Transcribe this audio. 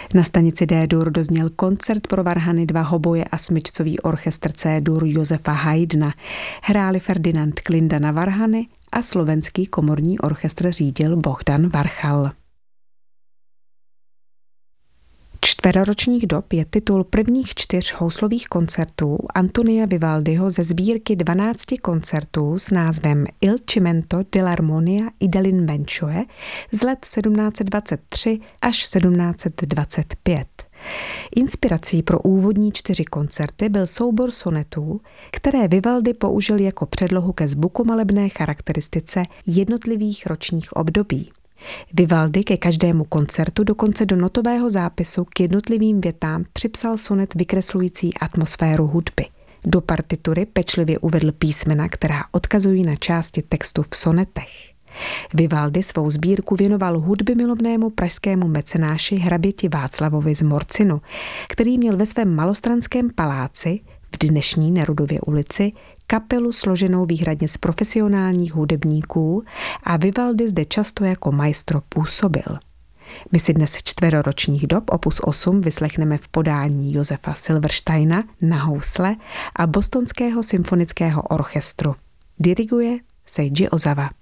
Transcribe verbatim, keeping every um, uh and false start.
Na stanici D-dur dozněl koncert pro varhany, dva hoboje a smyčcový orchestr C-dur Josefa Haydna. Hráli Ferdinand Klinda na varhany a slovenský komorní orchestr řídil Bohdan Varchal. Čtveroročních dob je titul prvních čtyř houslových koncertů Antonia Vivaldiho ze sbírky dvanácti koncertů s názvem Il Cimento dell'Armonia e dell'Invenzione z let sedmnáct dvacet tři až sedmnáct dvacet pět. Inspirací pro úvodní čtyři koncerty byl soubor sonetů, které Vivaldi použil jako předlohu ke zvukomalebné charakteristice jednotlivých ročních období. Vivaldi ke každému koncertu dokonce do notového zápisu k jednotlivým větám připsal sonet vykreslující atmosféru hudby. Do partitury pečlivě uvedl písmena, která odkazují na části textu v sonetech. Vivaldi svou sbírku věnoval hudbymilovnému pražskému mecenáši hraběti Václavovi z Morcinu, který měl ve svém malostranském paláci v dnešní Nerudově ulici kapelu složenou výhradně z profesionálních hudebníků a Vivaldi zde často jako maestro působil. My si dnes čtveroročních dob opus osm vyslechneme v podání Josefa Silversteina na housle a Bostonského symfonického orchestru. Diriguje Seiji Ozawa.